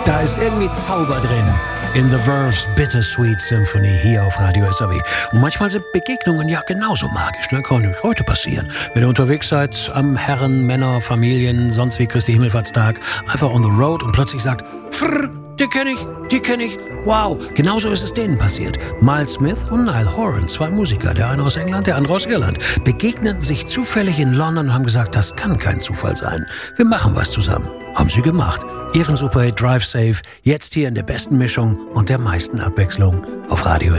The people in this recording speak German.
Da ist irgendwie Zauber drin. In The Verve's Bittersweet Symphony hier auf Radio SAW. Und manchmal sind Begegnungen ja genauso magisch. Ne? Kann nicht heute passieren. Wenn ihr unterwegs seid am Herren-, Männer-, Familien-, sonst wie Christi Himmelfahrtstag, einfach on the road und plötzlich sagt, Frrr, die kenn ich. Wow, genauso ist es denen passiert. Miles Smith und Niall Horan, zwei Musiker, der eine aus England, der andere aus Irland, begegneten sich zufällig in London und haben gesagt, das kann kein Zufall sein. Wir machen was zusammen. Haben sie gemacht. Ihren Superhit Drive Safe, jetzt hier in der besten Mischung und der meisten Abwechslung auf Radio